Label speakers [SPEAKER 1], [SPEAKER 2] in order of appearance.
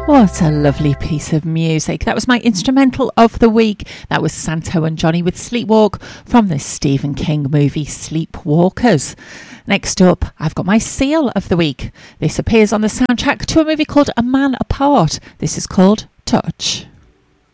[SPEAKER 1] What a lovely piece of music. That was my instrumental of the week. That was Santo and Johnny with Sleepwalk from the Stephen King movie Sleepwalkers. Next up, I've got my seal of the week. This appears on the soundtrack to a movie called A Man Apart. This is called Touch.